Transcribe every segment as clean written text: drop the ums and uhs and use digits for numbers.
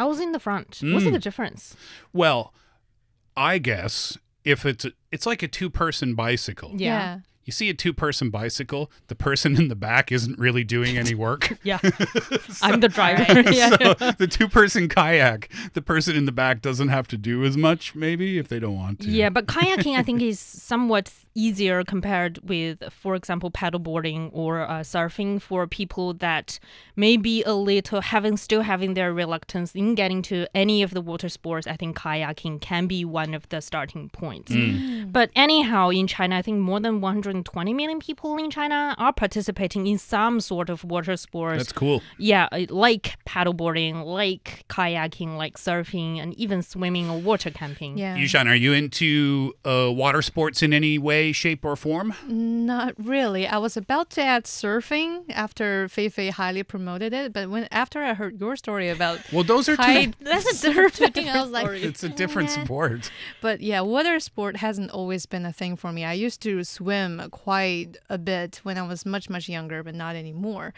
I was in the front. What's the difference? Well, I guess if it's like a two-person bicycle. Yeah. You see a two-person bicycle, the person in the back isn't really doing any work. Yeah. I'm the driver. So the two-person kayak, the person in the back doesn't have to do as much, maybe, if they don't want to. Yeah, but kayaking, I think, is somewhat easier compared with, for example, paddleboarding or surfing for people that may be a little still having their reluctance in getting to any of the water sports. I think kayaking can be one of the starting points. But anyhow, in China, I think more than 120 million people in China are participating in some sort of water sports. That's cool. Yeah, like paddleboarding, like kayaking, like surfing, and even swimming or water camping. Yeah. Yushan, are you into water sports in any way, shape, or form? Not really. I was about to add surfing after Fei highly promoted it, but after I heard your story about Well, those are kite That's a different surfing, I was like, It's a different sport. But yeah, water sport hasn't always been a thing for me. I used to swim quite a bit when I was much, much younger, but not anymore.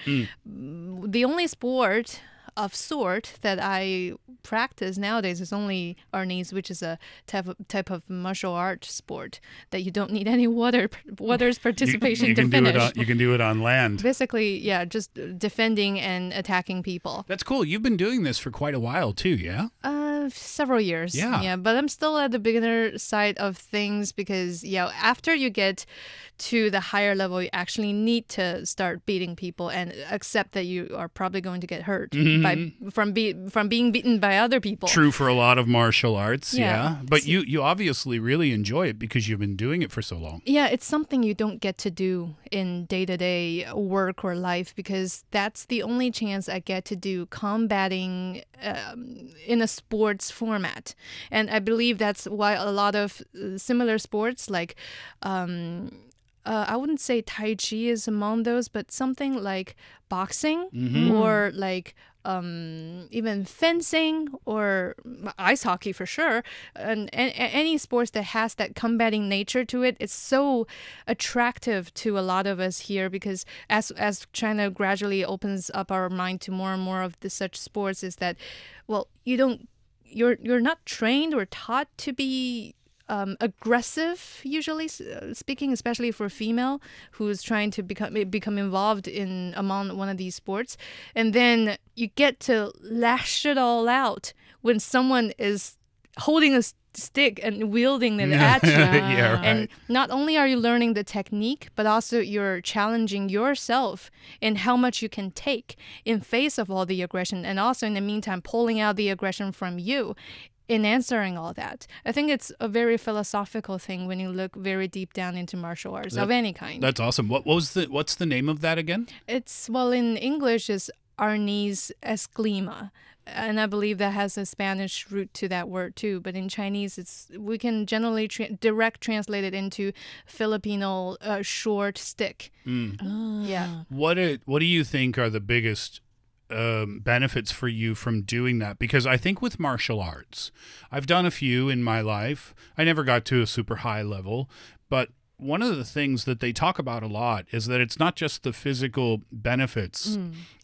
The only sport of sort that I practice nowadays is only Arnis, which is a type of martial art sport that you don't need any water's participation you to can finish. you can do it on land. Basically, yeah, just defending and attacking people. That's cool. You've been doing this for quite a while too, yeah? Several years. Yeah. But I'm still at the beginner side of things because, after you get to the higher level, you actually need to start beating people and accept that you are probably going to get hurt from being beaten by other people. True for a lot of martial arts, Yeah. yeah. But you obviously really enjoy it because you've been doing it for so long. Yeah, it's something you don't get to do in day-to-day work or life because that's the only chance I get to do combating in a sports format. And I believe that's why a lot of similar sports like I wouldn't say Tai Chi is among those, but something like boxing or like even fencing or ice hockey for sure, and any sports that has that combating nature to it, it's so attractive to a lot of us here because as China gradually opens up our mind to more and more of such sports, is that, well, you're not trained or taught to be aggressive, usually speaking, especially for a female who's trying to become involved among one of these sports, and then you get to lash it all out when someone is holding a stick and wielding it at you. Yeah, right. And not only are you learning the technique, but also you're challenging yourself in how much you can take in face of all the aggression, and also in the meantime pulling out the aggression from you in answering all that. I think it's a very philosophical thing when you look very deep down into martial arts of any kind. That's awesome. What's the name of that again? It's, well, in English is Arnis Eskrima. And I believe that has a Spanish root to that word too. But in Chinese, we can generally direct translate it into Filipino short stick. Yeah. What do you think are the biggest benefits for you from doing that? Because I think with martial arts, I've done a few in my life. I never got to a super high level, but one of the things that they talk about a lot is that it's not just the physical benefits.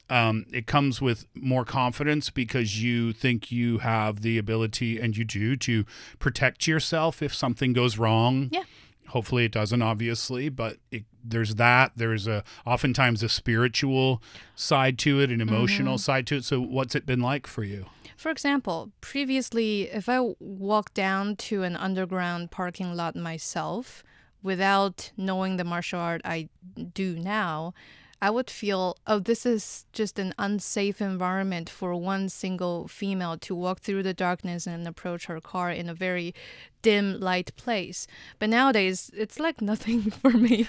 It comes with more confidence because you think you have the ability, and you do, to protect yourself if something goes wrong. Yeah. Hopefully it doesn't, obviously, but there's that. There's oftentimes a spiritual side to it, an emotional side to it. So what's it been like for you? For example, previously, if I walked down to an underground parking lot myself without knowing the martial art I do now, I would feel, this is just an unsafe environment for one single female to walk through the darkness and approach her car in a very dim light place. But nowadays, it's like nothing for me.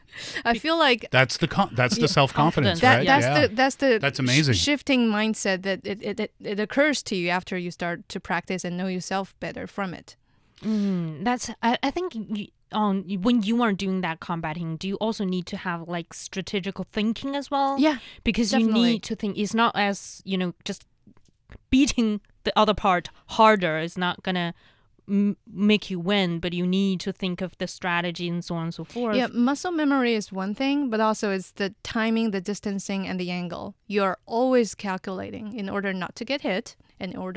I feel like that's the self-confidence, right? That's amazing. Shifting mindset that it occurs to you after you start to practice and know yourself better from it. I think when you are doing that combating, do you also need to have like strategical thinking as well? Yeah, because definitely. You need to think. It's not as just beating the other part harder. It's not gonna make you win, but you need to think of the strategy and so on and so forth. Yeah, muscle memory is one thing, but also it's the timing, the distancing, and the angle. You're always calculating in order not to get hit, in order